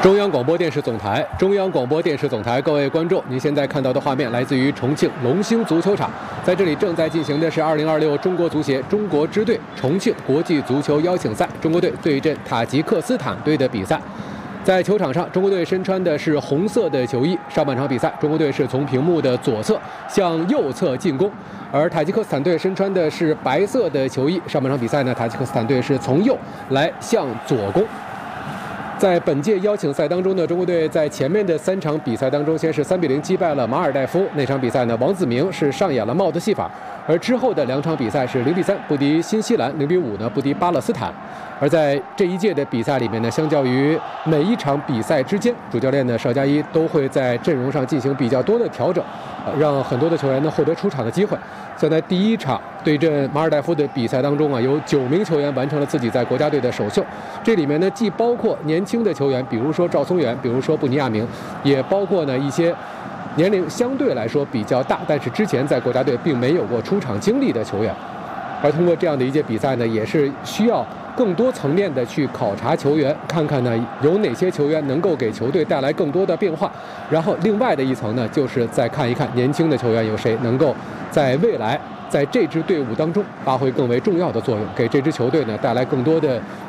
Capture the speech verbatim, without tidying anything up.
中央广播电视总台，中央广播电视总台，各位观众，您现在看到的画面来自于重庆龙兴足球场，在这里正在进行的是二零二六中国足协中国支队重庆国际足球邀请赛，中国队对阵塔吉克斯坦队的比赛。在球场上，中国队身穿的是红色的球衣。上半场比赛，中国队是从屏幕的左侧向右侧进攻，而塔吉克斯坦队身穿的是白色的球衣。上半场比赛呢，塔吉克斯坦队是从右来向左攻。在本届邀请赛当中呢，中国队在前面的三场比赛当中，先是三比零击败了马尔代夫。那场比赛呢，王子铭是上演了帽子戏法。而之后的两场比赛是零比三不敌新西兰，零比五呢不敌巴勒斯坦。而在这一届的比赛里面呢，相较于每一场比赛之间，主教练呢邵佳一都会在阵容上进行比较多的调整，让很多的球员呢获得出场的机会。像在第一场对阵马尔代夫的比赛当中啊，有九名球员完成了自己在国家队的首秀。这里面呢，既包括年轻的球员，比如说赵松元，比如说布尼亚明，也包括呢一些年龄相对来说比较大，但是之前在国家队并没有过出场经历的球员。而通过这样的一届比赛呢，也是需要更多层面的去考察球员，看看呢有哪些球员能够给球队带来更多的变化。然后另外的一层呢，就是再看一看年轻的球员有谁能够在未来在这支队伍当中发挥更为重要的作用，给这支球队呢带来更多的